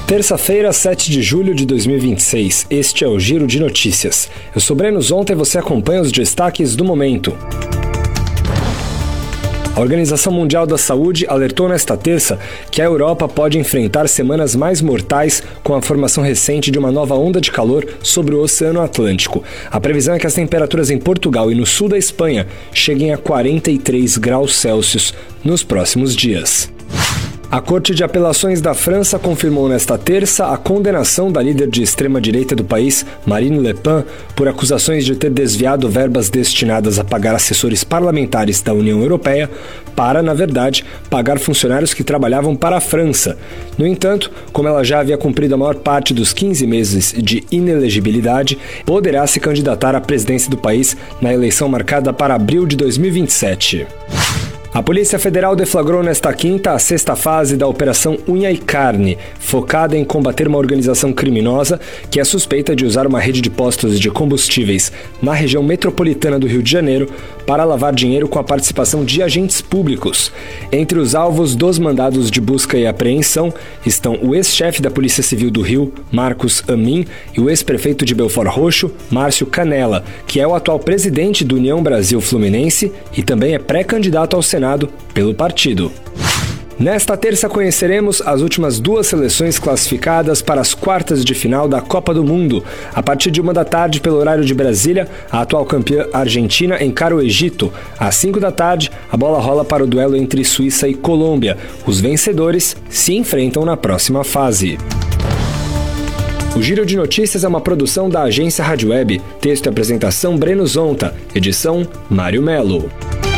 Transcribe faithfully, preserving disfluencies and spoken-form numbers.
Terça-feira, sete de julho de dois mil e vinte e seis. Este é o Giro de Notícias. Eu sou Breno Zonta e você acompanha os destaques do momento. A Organização Mundial da Saúde alertou nesta terça que a Europa pode enfrentar semanas mais mortais com a formação recente de uma nova onda de calor sobre o Oceano Atlântico. A previsão é que as temperaturas em Portugal e no sul da Espanha cheguem a quarenta e três graus Celsius nos próximos dias. A Corte de Apelações da França confirmou nesta terça a condenação da líder de extrema-direita do país, Marine Le Pen, por acusações de ter desviado verbas destinadas a pagar assessores parlamentares da União Europeia para, na verdade, pagar funcionários que trabalhavam para a França. No entanto, como ela já havia cumprido a maior parte dos quinze meses de inelegibilidade, poderá se candidatar à presidência do país na eleição marcada para abril de dois mil e vinte e sete. A Polícia Federal deflagrou nesta quinta a sexta fase da Operação Unha e Carne, focada em combater uma organização criminosa que é suspeita de usar uma rede de postos de combustíveis na região metropolitana do Rio de Janeiro para lavar dinheiro com a participação de agentes públicos. Entre os alvos dos mandados de busca e apreensão estão o ex-chefe da Polícia Civil do Rio, Marcos Amin, e o ex-prefeito de Belford Roxo, Márcio Canella, que é o atual presidente do União Brasil Fluminense e também é pré-candidato ao Senado pelo partido. Nesta terça conheceremos as últimas duas seleções classificadas para as quartas de final da Copa do Mundo. A partir de uma da tarde, pelo horário de Brasília, a atual campeã Argentina encara o Egito. Às cinco da tarde, a bola rola para o duelo entre Suíça e Colômbia. Os vencedores se enfrentam na próxima fase. O Giro de Notícias é uma produção da agência Rádio Web. Texto e apresentação Breno Zonta. Edição Mário Melo.